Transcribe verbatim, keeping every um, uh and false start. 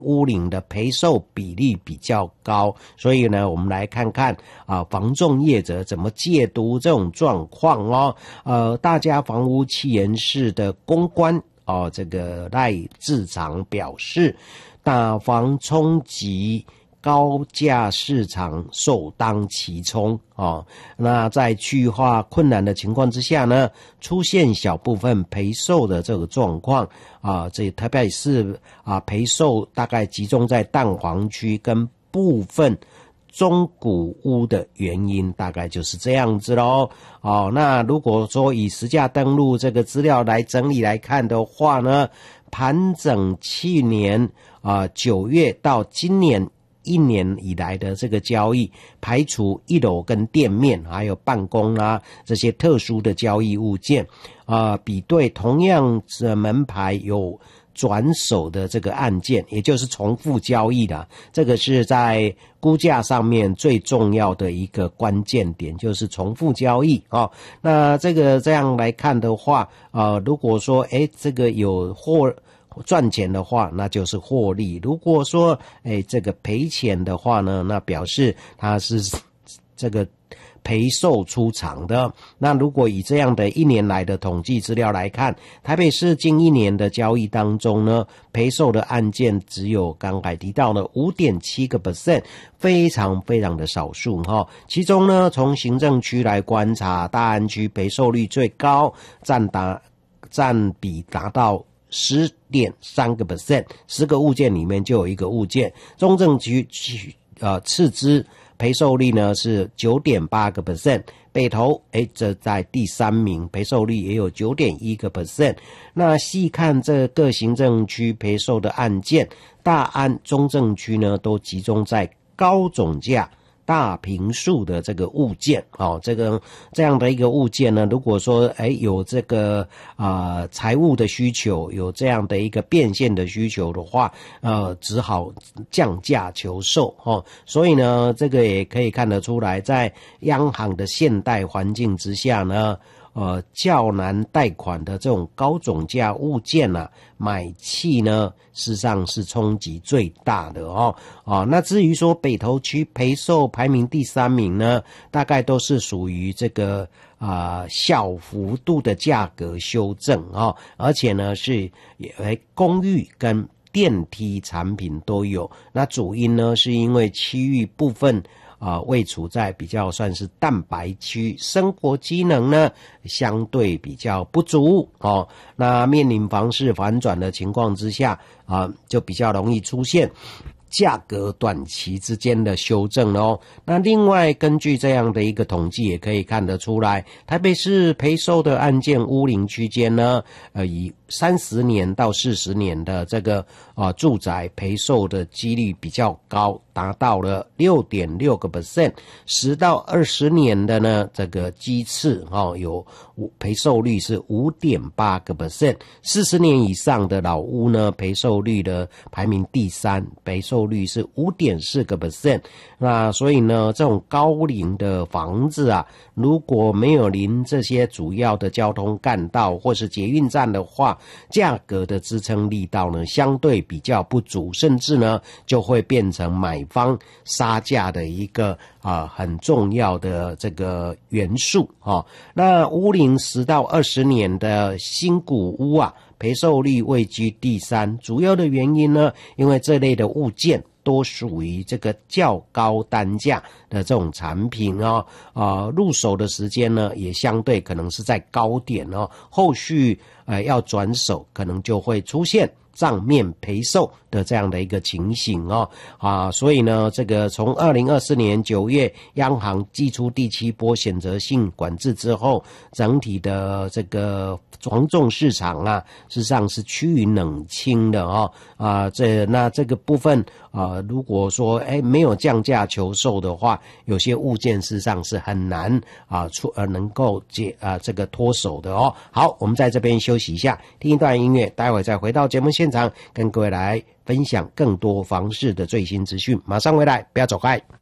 屋龄的赔售比例比较高，所以呢，我们来看看啊，房仲业者怎么解读这种状况哦。呃，大家房屋企研室的公关哦，这个赖志长表示，打房冲击高价市场首当其冲哦。那在去化困难的情况之下呢，出现小部分赔售的这个状况啊，这特别是啊赔售大概集中在蛋黄区跟部分中古屋的原因，大概就是这样子咯。哦，那如果说以实价登录这个资料来整理来看的话呢，盘整去年啊九月到今年一年以来的这个交易，排除一楼跟店面还有办公啊这些特殊的交易物件啊、呃，比对同样的门牌有转手的这个案件，也就是重复交易的，这个是在估价上面最重要的一个关键点，就是重复交易哦。那这个这样来看的话，呃，如果说诶这个有获赚钱的话，那就是获利；如果说诶这个赔钱的话呢，那表示它是这个赔售出场的。那如果以这样的一年来的统计资料来看，台北市近一年的交易当中呢，赔售的案件只有刚才提到的 百分之五点七， 非常非常的少数齁。其中呢，从行政区来观察，大安区赔售率最高，占达占比达到十点三个 percent， 十个物件里面就有一个物件。中正区呃次之赔售率呢是 九点八个 percent， 北投诶这在第三名，赔售率也有 九点一个 percent。 那细看这各行政区赔售的案件，大安中正区呢都集中在高总价大坪数的这个物件哦，这个这样的一个物件呢，如果说哎有这个啊、呃、财务的需求，有这样的一个变现的需求的话，呃，只好降价求售哦。所以呢，这个也可以看得出来，在央行的现代环境之下呢，呃，较难贷款的这种高总价物件啊，买气呢，事实上是冲击最大的哦。啊，那至于说北投区赔售排名第三名呢，大概都是属于这个啊、呃、小幅度的价格修正哦，而且呢是诶公寓跟电梯产品都有。那主因呢是因为区域部分啊、呃，位处在比较算是蛋白区，生活机能呢相对比较不足哦。那面临房市反转的情况之下啊、呃，就比较容易出现价格短期之间的修正哦。那另外根据这样的一个统计，也可以看得出来，台北市赔售的案件屋龄区间呢，呃，以三十年到四十年的这个啊、呃、住宅赔售的几率比较高，达到了 六点六个 percent， 十到二十年的呢这个基次哦有赔售率是 五点八个 percent， 四十年以上的老屋呢赔售率的排名第三，赔售率是 五点四个 percent。 那所以呢，这种高龄的房子啊，如果没有临这些主要的交通干道或是捷运站的话，价格的支撑力道呢相对比较不足，甚至呢就会变成买方杀价的一个啊很重要的这个元素哦。那屋龄十到二十年的新古屋啊，赔售率位居第三，主要的原因呢，因为这类的物件都属于这个较高单价的这种产品哦，啊、呃，入手的时间呢也相对可能是在高点哦，后续呃要转手可能就会出现账面赔售的这样的一个情形哦啊，所以呢，这个从二零二四年九月央行祭出第七波选择性管制之后，整体的这个房仲市场啊，事实上是趋于冷清的哦啊，这那这个部分啊，如果说哎没有降价求售的话，有些物件事实上是很难啊出呃能够接啊这个脱手的哦。好，我们在这边休息一下，听一段音乐，待会再回到节目现场，跟各位来分享更多房市的最新资讯。马上回来，不要走开。